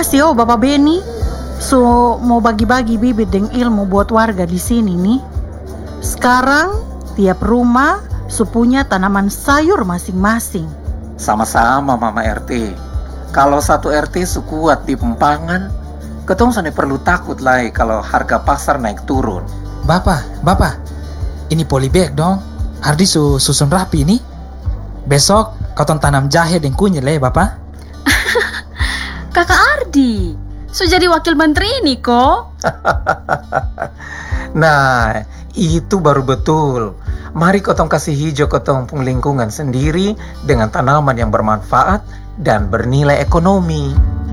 kasih Bapak Beni. So mau bagi-bagi bibit dan ilmu buat warga di sini nih. Sekarang tiap rumah punya tanaman sayur masing-masing. Sama-sama Mama RT. Kalau satu RT kuat di Pempangan, ketong sana perlu takut lah kalau harga pasar naik turun. Bapak, ini polybag dong. Ardi susun rapi nih. Besok kau tanam jahe dan kunyit lah ya Bapak. Kakak Ardi, jadi wakil menteri ini kok. Nah, itu baru betul. Mari kotong kasih hijau kotong pung lingkungan sendiri dengan tanaman yang bermanfaat dan bernilai ekonomi.